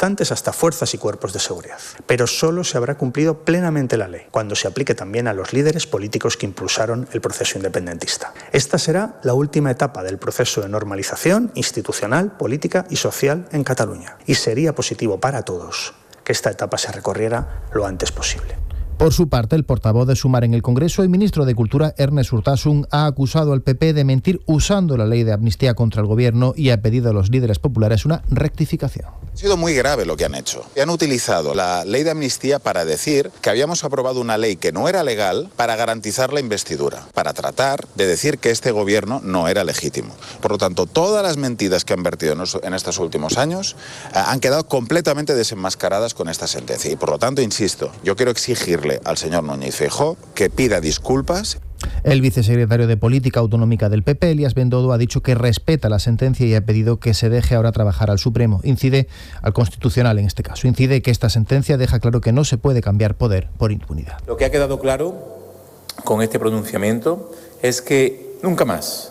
manifestantes hasta fuerzas y cuerpos de seguridad. Pero solo se habrá cumplido plenamente la ley cuando se aplique también a los líderes políticos que impulsaron el proceso independentista. Esta será la última etapa del proceso de normalización institucional, política y social en Cataluña. Y sería positivo para todos que esta etapa se recorriera lo antes posible. Por su parte, el portavoz de Sumar en el Congreso y ministro de Cultura, Ernest Urtasun, ha acusado al PP de mentir usando la ley de amnistía contra el gobierno y ha pedido a los líderes populares una rectificación. Ha sido muy grave lo que han hecho. Han utilizado la ley de amnistía para decir que habíamos aprobado una ley que no era legal para garantizar la investidura, para tratar de decir que este gobierno no era legítimo. Por lo tanto, todas las mentiras que han vertido en estos últimos años han quedado completamente desenmascaradas con esta sentencia. Y por lo tanto, insisto, yo quiero exigirle al señor Núñez Feijóo que pida disculpas. El vicesecretario de Política Autonómica del PP, Elías Bendodo, ha dicho que respeta la sentencia y ha pedido que se deje ahora trabajar al Supremo. Incide al Constitucional en este caso. Incide que esta sentencia deja claro que no se puede cambiar poder por impunidad. Lo que ha quedado claro con este pronunciamiento es que nunca más,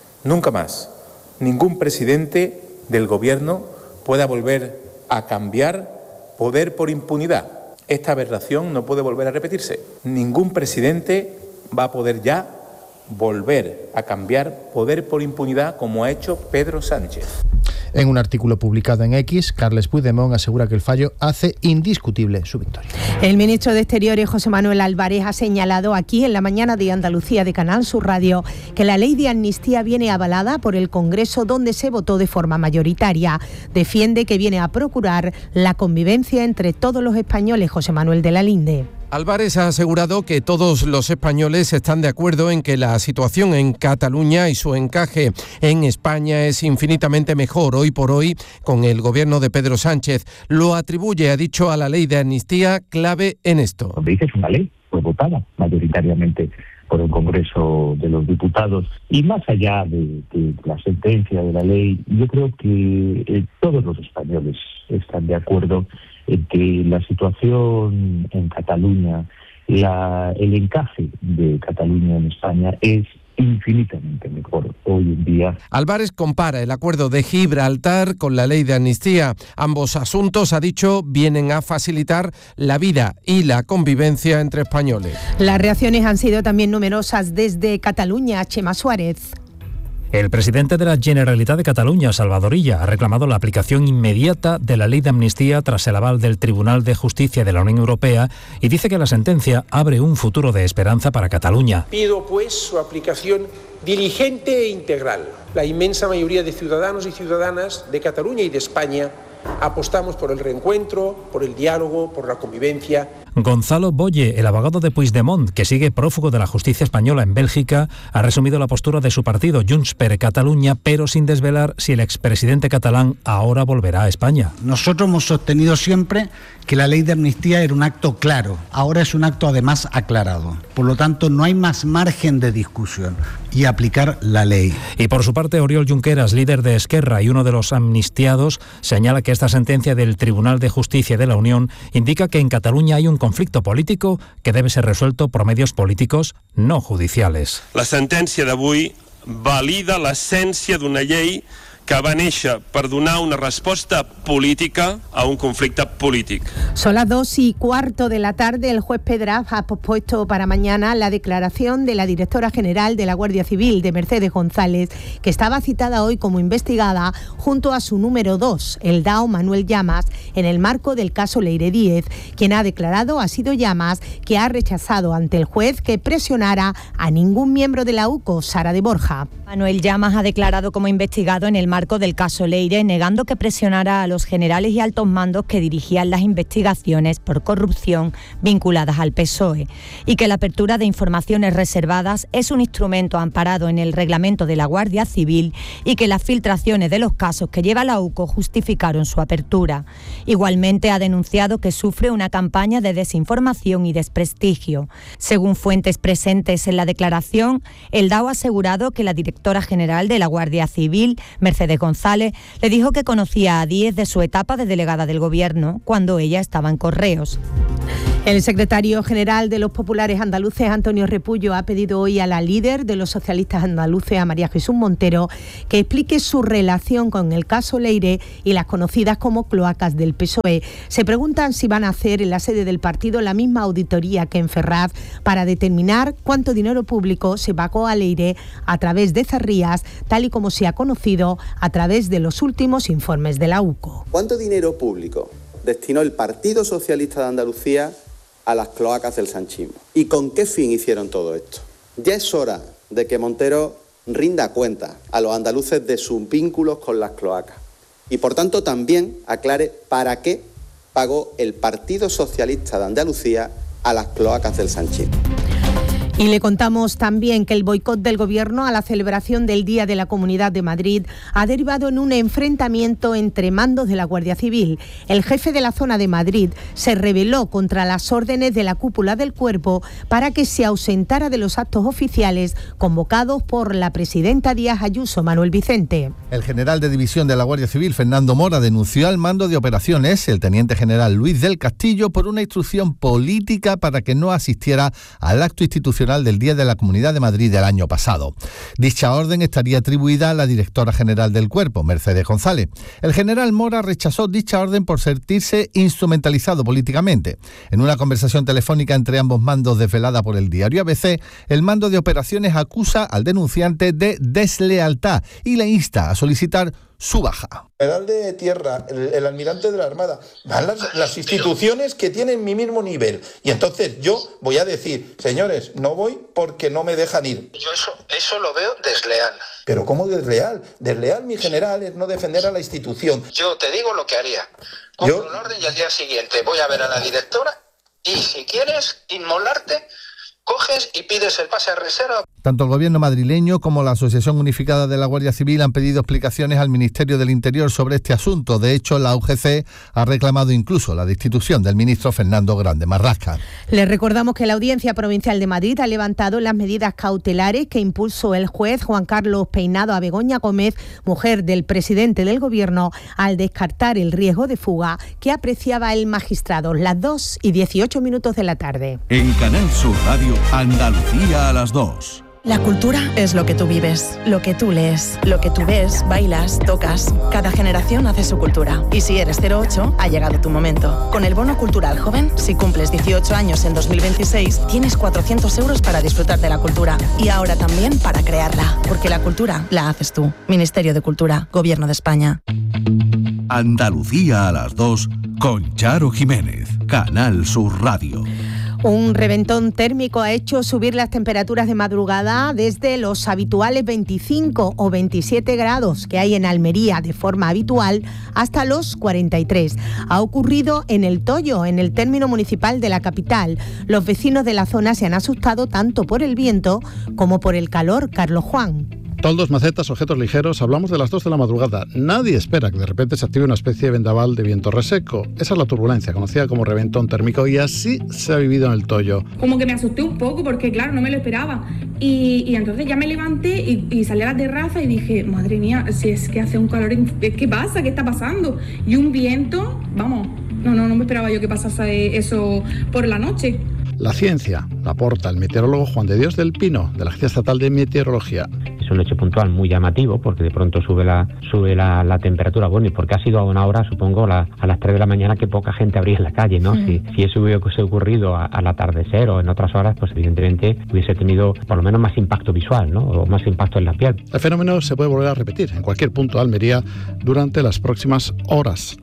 ningún presidente del gobierno pueda volver a cambiar poder por impunidad. Esta aberración no puede volver a repetirse. Ningún presidente va a poder ya volver a cambiar poder por impunidad como ha hecho Pedro Sánchez. En un artículo publicado en X, Carles Puigdemont asegura que el fallo hace indiscutible su victoria. El ministro de Exteriores, José Manuel Álvarez, ha señalado aquí en la mañana de Andalucía de Canal Sur Radio que la ley de amnistía viene avalada por el Congreso, donde se votó de forma mayoritaria. Defiende que viene a procurar la convivencia entre todos los españoles. José Manuel de la Linde. Álvarez ha asegurado que todos los españoles están de acuerdo en que la situación en Cataluña y su encaje en España es infinitamente mejor hoy por hoy con el gobierno de Pedro Sánchez. Lo atribuye, ha dicho, a la ley de amnistía, clave en esto. Lo que dice es una ley, fue votada mayoritariamente por el Congreso de los Diputados. Y más allá de la sentencia de la ley, yo creo que todos los españoles están de acuerdo en que la situación en Cataluña, el encaje de Cataluña en España es infinitamente mejor hoy en día. Álvarez compara el acuerdo de Gibraltar con la ley de amnistía. Ambos asuntos, ha dicho, vienen a facilitar la vida y la convivencia entre españoles. Las reacciones han sido también numerosas desde Cataluña. Chema Suárez. El presidente de la Generalitat de Cataluña, Salvador Illa, ha reclamado la aplicación inmediata de la ley de amnistía tras el aval del Tribunal de Justicia de la Unión Europea y dice que la sentencia abre un futuro de esperanza para Cataluña. Pido, pues, su aplicación diligente e integral. La inmensa mayoría de ciudadanos y ciudadanas de Cataluña y de España apostamos por el reencuentro, por el diálogo, por la convivencia. Gonzalo Boye, el abogado de Puigdemont, que sigue prófugo de la justicia española en Bélgica, ha resumido la postura de su partido, Junts per Catalunya, pero sin desvelar si el expresidente catalán ahora volverá a España. Nosotros hemos sostenido siempre que la ley de amnistía era un acto claro, ahora es un acto además aclarado. Por lo tanto, no hay más margen de discusión y aplicar la ley. Y por su parte, Oriol Junqueras, líder de Esquerra y uno de los amnistiados, señala que esta sentencia del Tribunal de Justicia de la Unión indica que en Cataluña hay un conflicto político que debe ser resuelto por medios políticos no judiciales. La sentència d'avui valida l'essència d'una llei que va néixer per donar una resposta política a un conflicte polític. Son las 2:15 de la tarde. El juez Pedraza ha pospuesto para mañana la declaración de la directora general de la Guardia Civil, de Mercedes González, que estaba citada hoy como investigada junto a su número 2, el DAO Manuel Llamas, en el marco del caso Leire Díez. Quien ha declarado ha sido Llamas, que ha rechazado ante el juez que presionara a ningún miembro de la UCO, Sara de Borja. Manuel Llamas ha declarado como investigado en el marco del caso Leire, negando que presionara a los generales y altos mandos que dirigían las investigaciones por corrupción vinculadas al PSOE, y que la apertura de informaciones reservadas es un instrumento amparado en el reglamento de la Guardia Civil y que las filtraciones de los casos que lleva la UCO justificaron su apertura. Igualmente ha denunciado que sufre una campaña de desinformación y desprestigio. Según fuentes presentes en la declaración, el DAO ha asegurado que la directora general de la Guardia Civil, Mercedes González, le dijo que conocía a Díez de su etapa de delegada del Gobierno cuando ella estaba en Correos. El secretario general de los populares andaluces, Antonio Repullo, ha pedido hoy a la líder de los socialistas andaluces, a María Jesús Montero, que explique su relación con el caso Leire y las conocidas como cloacas del PSOE. Se preguntan si van a hacer en la sede del partido la misma auditoría que en Ferraz para determinar cuánto dinero público se pagó a Leire a través de Zarrías, tal y como se ha conocido a través de los últimos informes de la UCO. ¿Cuánto dinero público destinó el Partido Socialista de Andalucía a las cloacas del sanchismo? ¿Y con qué fin hicieron todo esto? Ya es hora de que Montero rinda cuenta a los andaluces de sus vínculos con las cloacas y, por tanto, también aclare para qué pagó el Partido Socialista de Andalucía a las cloacas del sanchismo. Y le contamos también que el boicot del Gobierno a la celebración del Día de la Comunidad de Madrid ha derivado en un enfrentamiento entre mandos de la Guardia Civil. El jefe de la zona de Madrid se rebeló contra las órdenes de la cúpula del Cuerpo para que se ausentara de los actos oficiales convocados por la presidenta Díaz Ayuso, Manuel Vicente. El general de división de la Guardia Civil, Fernando Mora, denunció al mando de operaciones, el teniente general Luis del Castillo, por una instrucción política para que no asistiera al acto institucional del Día de la Comunidad de Madrid del año pasado. Dicha orden estaría atribuida a la directora general del Cuerpo, Mercedes González. El general Mora rechazó dicha orden por sentirse instrumentalizado políticamente. En una conversación telefónica entre ambos mandos desvelada por el diario ABC, el mando de operaciones acusa al denunciante de deslealtad y le insta a solicitar su baja. El general de tierra, el almirante de la Armada, van las instituciones que tienen mi mismo nivel. Y entonces yo voy a decir, señores, no voy porque no me dejan ir. Yo eso lo veo desleal. ¿Pero cómo desleal? Desleal, mi general, es no defender a la institución. Yo te digo lo que haría. Compro un orden y al día siguiente voy a ver a la directora y si quieres inmolarte, coges y pides el pase a reserva. Tanto el gobierno madrileño como la Asociación Unificada de la Guardia Civil han pedido explicaciones al Ministerio del Interior sobre este asunto. De hecho, la UGC ha reclamado incluso la destitución del ministro Fernando Grande Marlasca. Les recordamos que la Audiencia Provincial de Madrid ha levantado las medidas cautelares que impulsó el juez Juan Carlos Peinado a Begoña Gómez, mujer del presidente del gobierno, al descartar el riesgo de fuga que apreciaba el magistrado. Las 2:18 de la tarde. En Canal Sur Radio, Andalucía a las 2. La cultura es lo que tú vives, lo que tú lees, lo que tú ves, bailas, tocas. Cada generación hace su cultura. Y si eres 08, ha llegado tu momento. Con el Bono Cultural Joven, si cumples 18 años en 2026, tienes 400 euros para disfrutar de la cultura. Y ahora también para crearla. Porque la cultura la haces tú. Ministerio de Cultura, Gobierno de España. Andalucía a las 2 con Charo Jiménez, Canal Sur Radio. Un reventón térmico ha hecho subir las temperaturas de madrugada desde los habituales 25 o 27 grados que hay en Almería de forma habitual hasta los 43. Ha ocurrido en El Toyo, en el término municipal de la capital. Los vecinos de la zona se han asustado tanto por el viento como por el calor. Carlos Juan. Toldos, macetas, objetos ligeros, hablamos de las 2 de la madrugada. Nadie espera que de repente se active una especie de vendaval de viento reseco. Esa es la turbulencia, conocida como reventón térmico, y así se ha vivido en El Toyo. Como que me asusté un poco porque, claro, no me lo esperaba. Y entonces ya me levanté y salí a la terraza y dije, madre mía, si es que hace un calor, ¿qué pasa? ¿Qué está pasando? Y un viento, vamos, no me esperaba yo que pasase eso por la noche. La ciencia la aporta el meteorólogo Juan de Dios del Pino, de la Agencia Estatal de Meteorología. Es un hecho puntual muy llamativo porque de pronto sube la temperatura. Bueno, y porque ha sido a una hora, supongo, a las 3 de la mañana que poca gente habría en la calle, ¿no? Si eso hubiese ocurrido al atardecer o en otras horas, pues evidentemente hubiese tenido por lo menos más impacto visual, ¿no? O más impacto en la piel. El fenómeno se puede volver a repetir en cualquier punto de Almería durante las próximas horas.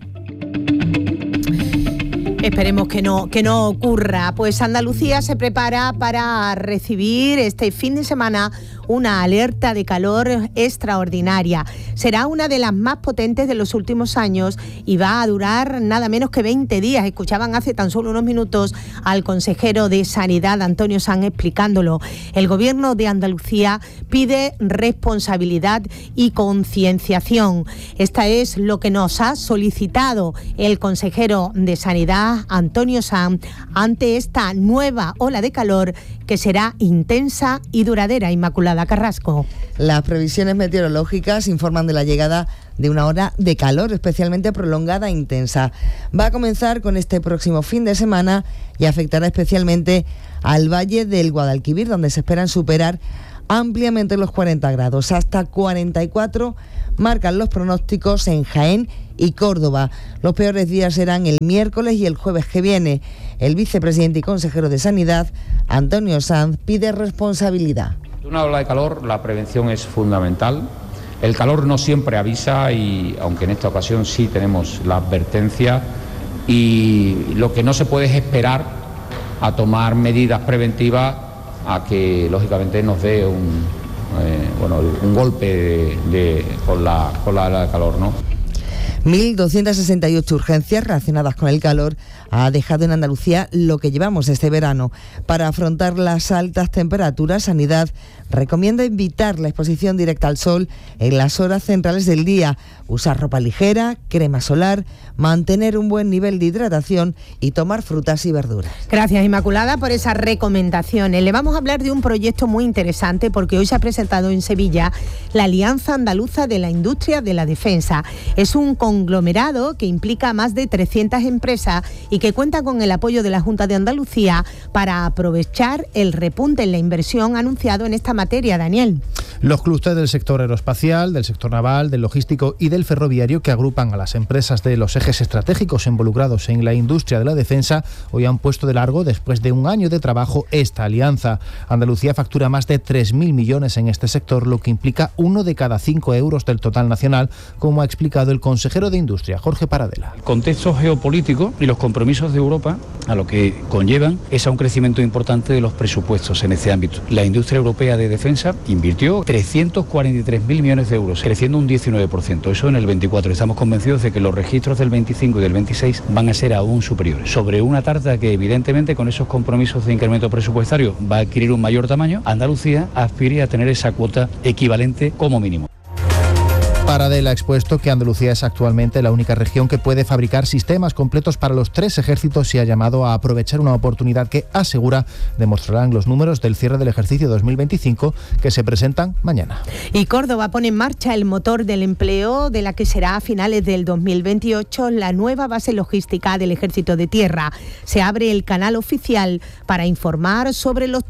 Esperemos que no ocurra. Pues Andalucía se prepara para recibir este fin de semana una alerta de calor extraordinaria. Será una de las más potentes de los últimos años y va a durar nada menos que 20 días. Escuchaban hace tan solo unos minutos al consejero de Sanidad, Antonio Sanz, explicándolo. El Gobierno de Andalucía pide responsabilidad y concienciación. Esta es lo que nos ha solicitado el consejero de Sanidad, Antonio Sanz, ante esta nueva ola de calor que será intensa y duradera. Inmaculada Carrasco. Las previsiones meteorológicas informan de la llegada de una ola de calor especialmente prolongada e intensa. Va a comenzar con este próximo fin de semana y afectará especialmente al valle del Guadalquivir, donde se esperan superar ampliamente los 40 grados. Hasta 44 marcan los pronósticos en Jaén y Córdoba. Los peores días serán el miércoles y el jueves que viene. El vicepresidente y consejero de Sanidad, Antonio Sanz, pide responsabilidad. En una ola de calor la prevención es fundamental. El calor no siempre avisa y aunque en esta ocasión sí tenemos la advertencia, y lo que no se puede es esperar a tomar medidas preventivas a que lógicamente nos dé un golpe con la ola de calor, ¿no? 1.268 urgencias relacionadas con el calor ha dejado en Andalucía lo que llevamos este verano. Para afrontar las altas temperaturas, Sanidad recomienda evitar la exposición directa al sol en las horas centrales del día, usar ropa ligera, crema solar, mantener un buen nivel de hidratación y tomar frutas y verduras. Gracias, Inmaculada, por esas recomendaciones. Le vamos a hablar de un proyecto muy interesante porque hoy se ha presentado en Sevilla la Alianza Andaluza de la Industria de la Defensa. Es un conglomerado que implica a más de 300 empresas y que cuenta con el apoyo de la Junta de Andalucía para aprovechar el repunte en la inversión anunciado en esta materia, Daniel. Los clústeres del sector aeroespacial, del sector naval, del logístico y del ferroviario, que agrupan a las empresas de los ejes estratégicos involucrados en la industria de la defensa, hoy han puesto de largo, después de un año de trabajo, esta alianza. Andalucía factura más de 3.000 millones en este sector, lo que implica 1 de cada 5 euros del total nacional, como ha explicado el consejero de Industria, Jorge Paradela. El contexto geopolítico y los compromisos de Europa a lo que conllevan es a un crecimiento importante de los presupuestos en este ámbito. La industria europea de defensa invirtió 343.000 millones de euros, creciendo un 19%. Eso en el 24. Estamos convencidos de que los registros del 25 y del 26 van a ser aún superiores. Sobre una tarta que evidentemente con esos compromisos de incremento presupuestario va a adquirir un mayor tamaño, Andalucía aspira a tener esa cuota equivalente como mínimo. Paradela ha expuesto que Andalucía es actualmente la única región que puede fabricar sistemas completos para los 3 ejércitos y ha llamado a aprovechar una oportunidad que, asegura, demostrarán los números del cierre del ejercicio 2025 que se presentan mañana. Y Córdoba pone en marcha el motor del empleo de la que será a finales del 2028 la nueva base logística del Ejército de Tierra. Se abre el canal oficial para informar sobre los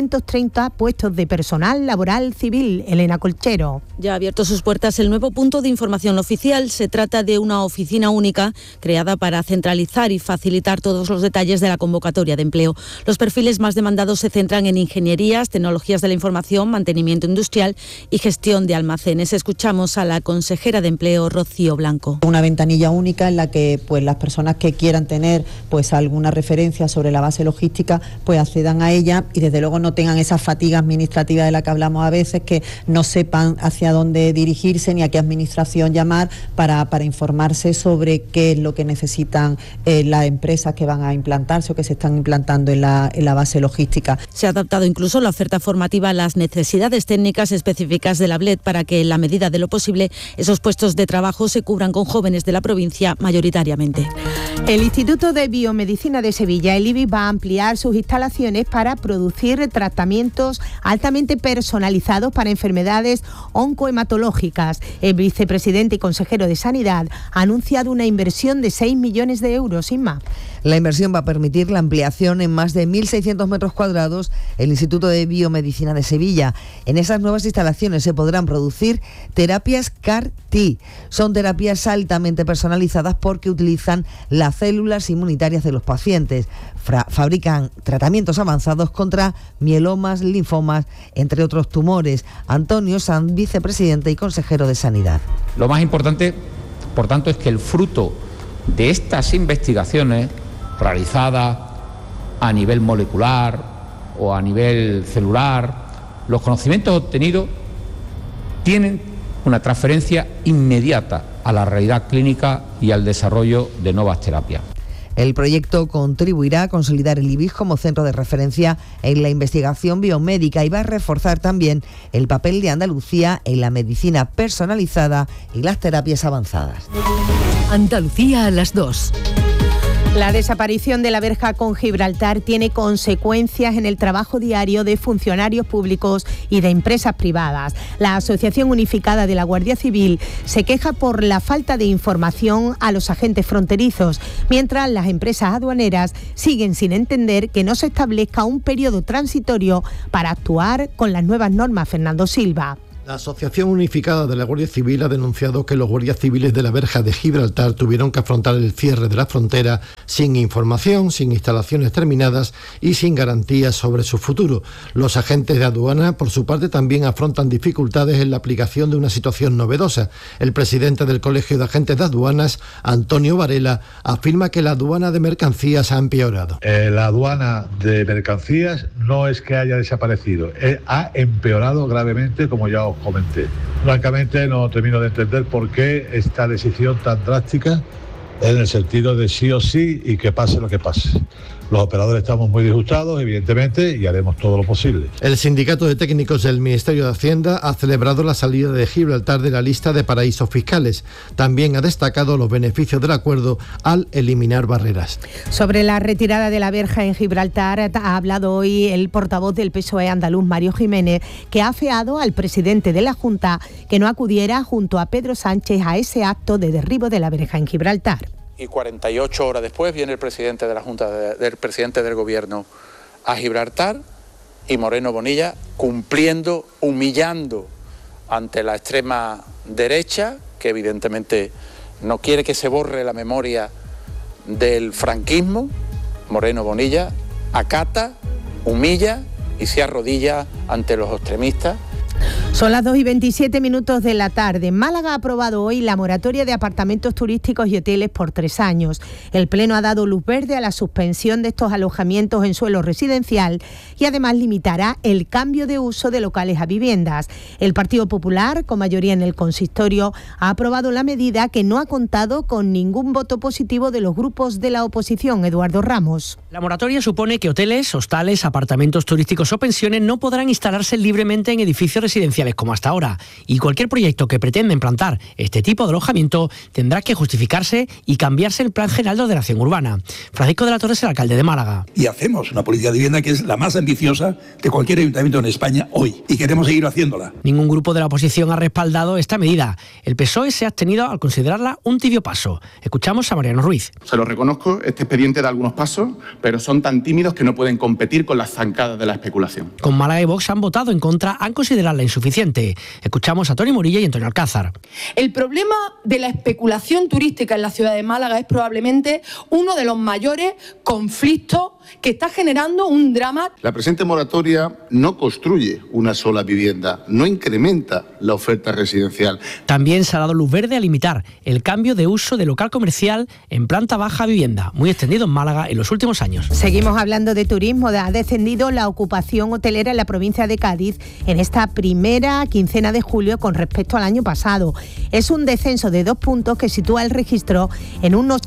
330 puestos de personal laboral civil. Elena Colchero. Ya ha abierto sus puertas el nuevo punto de información oficial. Se trata de una oficina única creada para centralizar y facilitar todos los detalles de la convocatoria de empleo. Los perfiles más demandados se centran en ingenierías, tecnologías de la información, mantenimiento industrial y gestión de almacenes. Escuchamos a la consejera de Empleo, Rocío Blanco. Una ventanilla única en la que las personas que quieran tener alguna referencia sobre la base logística accedan a ella y desde luego no tengan esa fatiga administrativa de la que hablamos a veces, que no sepan hacia dónde dirigirse ni a qué administración llamar para informarse sobre qué es lo que necesitan las empresas que van a implantarse o que se están implantando en la base logística. Se ha adaptado incluso la oferta formativa a las necesidades técnicas específicas de la BLED para que, en la medida de lo posible, esos puestos de trabajo se cubran con jóvenes de la provincia mayoritariamente. El Instituto de Biomedicina de Sevilla, el IBI, va a ampliar sus instalaciones para producir tratamientos altamente personalizados para enfermedades oncohematológicas. El vicepresidente y consejero de Sanidad ha anunciado una inversión de 6 millones de euros, Inma. La inversión va a permitir la ampliación en más de 1.600 metros cuadrados del Instituto de Biomedicina de Sevilla. En esas nuevas instalaciones se podrán producir terapias CAR-T. Son terapias altamente personalizadas porque utilizan las células inmunitarias de los pacientes. Fabrican tratamientos avanzados contra mielomas, linfomas, entre otros tumores. Antonio Sanz, vicepresidente y consejero de Sanidad. Lo más importante, por tanto, es que el fruto de estas investigaciones realizadas a nivel molecular o a nivel celular, los conocimientos obtenidos tienen una transferencia inmediata a la realidad clínica y al desarrollo de nuevas terapias. El proyecto contribuirá a consolidar el IBIS como centro de referencia en la investigación biomédica y va a reforzar también el papel de Andalucía en la medicina personalizada y las terapias avanzadas. Andalucía a las 2. La desaparición de la verja con Gibraltar tiene consecuencias en el trabajo diario de funcionarios públicos y de empresas privadas. La Asociación Unificada de la Guardia Civil se queja por la falta de información a los agentes fronterizos, mientras las empresas aduaneras siguen sin entender que no se establezca un periodo transitorio para actuar con las nuevas normas. Fernando Silva. La Asociación Unificada de la Guardia Civil ha denunciado que los guardias civiles de la verja de Gibraltar tuvieron que afrontar el cierre de la frontera sin información, sin instalaciones terminadas y sin garantías sobre su futuro. Los agentes de aduana, por su parte, también afrontan dificultades en la aplicación de una situación novedosa. El presidente del Colegio de Agentes de Aduanas, Antonio Varela, afirma que la aduana de mercancías ha empeorado. La aduana de mercancías no es que haya desaparecido, ha empeorado gravemente, como ya os comenté. Francamente no termino de entender por qué esta decisión tan drástica, en el sentido de sí o sí y que pase lo que pase. Los operadores estamos muy disgustados, evidentemente, y haremos todo lo posible. El Sindicato de Técnicos del Ministerio de Hacienda ha celebrado la salida de Gibraltar de la lista de paraísos fiscales. También ha destacado los beneficios del acuerdo al eliminar barreras. Sobre la retirada de la verja en Gibraltar ha hablado hoy el portavoz del PSOE andaluz, Mario Jiménez, que ha afeado al presidente de la Junta que no acudiera junto a Pedro Sánchez a ese acto de derribo de la verja en Gibraltar. Y 48 horas después viene el presidente de la Junta, del presidente del Gobierno a Gibraltar, y Moreno Bonilla cumpliendo, humillando ante la extrema derecha, que evidentemente no quiere que se borre la memoria del franquismo. Moreno Bonilla acata, humilla y se arrodilla ante los extremistas. Son las 2:27 de la tarde. Málaga ha aprobado hoy la moratoria de apartamentos turísticos y hoteles por 3 años. El Pleno ha dado luz verde a la suspensión de estos alojamientos en suelo residencial y además limitará el cambio de uso de locales a viviendas. El Partido Popular, con mayoría en el consistorio, ha aprobado la medida, que no ha contado con ningún voto positivo de los grupos de la oposición. Eduardo Ramos. La moratoria supone que hoteles, hostales, apartamentos turísticos o pensiones no podrán instalarse libremente en edificios residenciales como hasta ahora, y cualquier proyecto que pretenda implantar este tipo de alojamiento tendrá que justificarse y cambiarse el Plan General de Ordenación Urbana. Francisco de la Torre es el alcalde de Málaga. Y hacemos una política de vivienda que es la más ambiciosa de cualquier ayuntamiento en España hoy, y queremos seguir haciéndola. Ningún grupo de la oposición ha respaldado esta medida. El PSOE se ha abstenido al considerarla un tibio paso. Escuchamos a Mariano Ruiz. Se lo reconozco, este expediente da algunos pasos, pero son tan tímidos que no pueden competir con las zancadas de la especulación. Con Málaga y Vox han votado en contra, han considerado insuficiente. Escuchamos a Toni Morilla y Antonio Alcázar. El problema de la especulación turística en la ciudad de Málaga es probablemente uno de los mayores conflictos que está generando un drama. La presente moratoria no construye una sola vivienda, no incrementa la oferta residencial. También se ha dado luz verde a limitar el cambio de uso de local comercial en planta baja vivienda, muy extendido en Málaga en los últimos años. Seguimos hablando de turismo. Ha descendido la ocupación hotelera en la provincia de Cádiz en esta primera quincena de julio con respecto al año pasado. Es un descenso de 2 puntos que sitúa el registro en un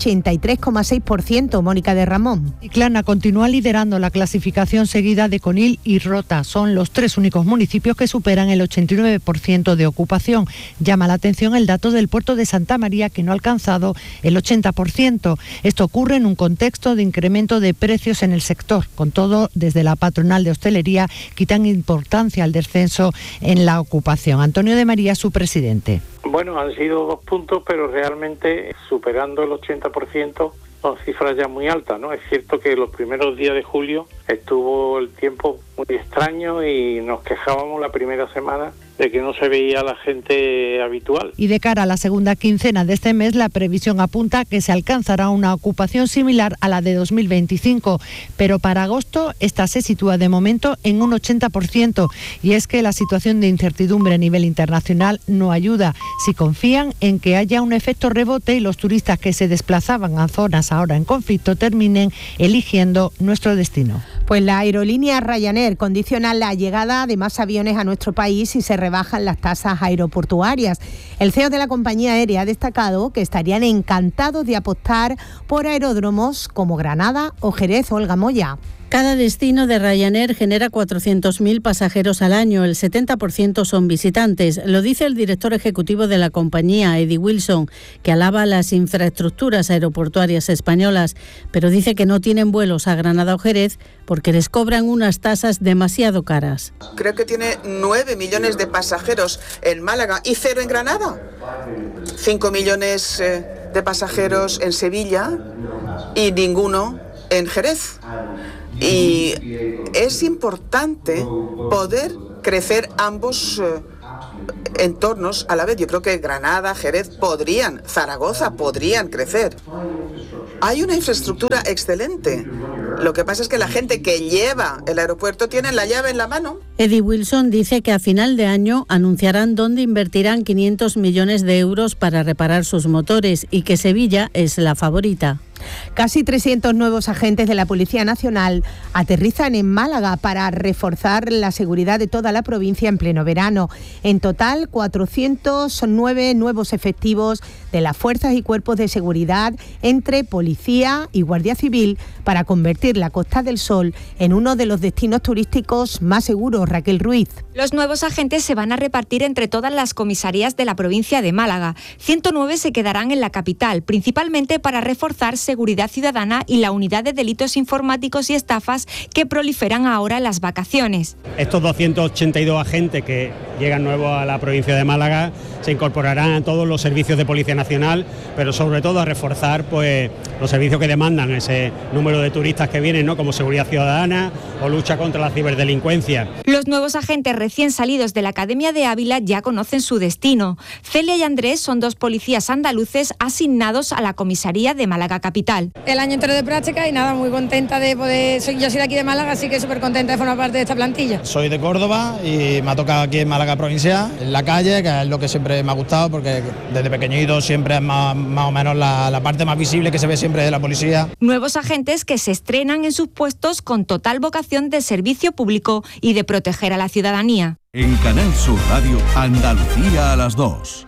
83,6%. Mónica de Ramón. Chiclana continúa liderando la clasificación, seguida de Conil y Rota. Son los 3 únicos municipios que superan el 89% de ocupación. Llama la atención el dato del puerto de Santa María, que no ha alcanzado el 80%. Esto ocurre en un contexto de incremento de precios en el sector. Con todo, desde la patronal de hostelería quitan importancia al descenso en la ocupación. Antonio de María, su presidente. Bueno, han sido 2 puntos, pero realmente superando el 80% son cifras ya muy altas, ¿no? Es cierto que los primeros días de julio estuvo el tiempo muy extraño y nos quejábamos la primera semana de que no se veía a la gente habitual. Y de cara a la segunda quincena de este mes, la previsión apunta que se alcanzará una ocupación similar a la de 2025, pero para agosto esta se sitúa de momento en un 80%, y es que la situación de incertidumbre a nivel internacional no ayuda. Si confían en que haya un efecto rebote y los turistas que se desplazaban a zonas ahora en conflicto terminen eligiendo nuestro destino. Pues la aerolínea Ryanair condiciona la llegada de más aviones a nuestro país y se rebajan las tasas aeroportuarias. El CEO de la compañía aérea ha destacado que estarían encantados de apostar por aeródromos como Granada o Jerez. Olga Moya. Cada destino de Ryanair genera 400.000 pasajeros al año, el 70% son visitantes. Lo dice el director ejecutivo de la compañía, Eddie Wilson, que alaba las infraestructuras aeroportuarias españolas, pero dice que no tienen vuelos a Granada o Jerez porque les cobran unas tasas demasiado caras. Creo que tiene 9 millones de pasajeros en Málaga y 0 en Granada. 5 millones de pasajeros en Sevilla y ninguno en Jerez. Y es importante poder crecer ambos entornos a la vez. Yo creo que Granada, Jerez podrían, Zaragoza podrían crecer. Hay una infraestructura excelente. Lo que pasa es que la gente que lleva el aeropuerto tiene la llave en la mano. Eddie Wilson dice que a final de año anunciarán dónde invertirán 500 millones de euros para reparar sus motores y que Sevilla es la favorita. Casi 300 nuevos agentes de la Policía Nacional aterrizan en Málaga para reforzar la seguridad de toda la provincia en pleno verano. En total, 409 nuevos efectivos de las fuerzas y cuerpos de seguridad entre Policía y Guardia Civil para convertir la Costa del Sol en uno de los destinos turísticos más seguros. Raquel Ruiz. Los nuevos agentes se van a repartir entre todas las comisarías de la provincia de Málaga. 109 se quedarán en la capital, principalmente para reforzar seguridad ciudadana y la unidad de delitos informáticos y estafas que proliferan ahora en las vacaciones. Estos 282 agentes que llegan nuevos a la provincia de Málaga se incorporarán a todos los servicios de Policía Nacional, pero sobre todo a reforzar pues los servicios que demandan ese número de turistas que vienen, ¿no? Como seguridad ciudadana o lucha contra la ciberdelincuencia. Los nuevos agentes recién salidos de la Academia de Ávila ya conocen su destino. Celia y Andrés son dos policías andaluces asignados a la comisaría de Málaga Capital. El año entero de práctica y nada, muy contenta de poder... Yo soy de aquí de Málaga, así que súper contenta de formar parte de esta plantilla. Soy de Córdoba y me ha tocado aquí en Málaga provincia, en la calle, que es lo que siempre me ha gustado, porque desde pequeñito siempre es más o menos la parte más visible que se ve siempre de la policía. Nuevos agentes que se estrenan en sus puestos con total vocación de servicio público y de proteger a la ciudadanía. En Canal Sur Radio, Andalucía a las 2.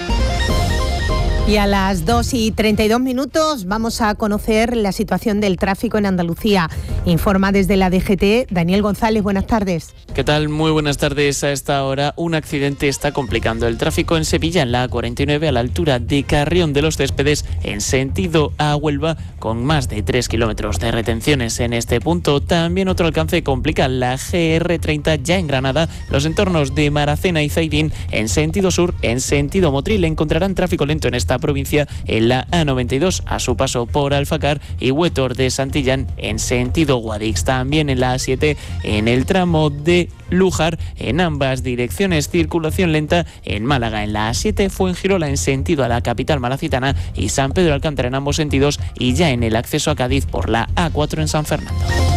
Y a las 2:32 vamos a conocer la situación del tráfico en Andalucía. Informa desde la DGT, Daniel González, buenas tardes. ¿Qué tal? Muy buenas tardes. A esta hora un accidente está complicando el tráfico en Sevilla, en la A49, a la altura de Carrión de los Céspedes, en sentido a Huelva, con más de 3 kilómetros de retenciones en este punto. También otro alcance complica la GR30 ya en Granada, los entornos de Maracena y Zaidín, en sentido sur, en sentido Motril. Encontrarán tráfico lento en esta provincia en la A92 a su paso por Alfacar y Huétor de Santillán en sentido Guadix. También en la A7 en el tramo de Lújar, en ambas direcciones circulación lenta en Málaga, en la A7 Fuengirola en sentido a la capital malacitana y San Pedro Alcántara en ambos sentidos, y ya en el acceso a Cádiz por la A4 en San Fernando.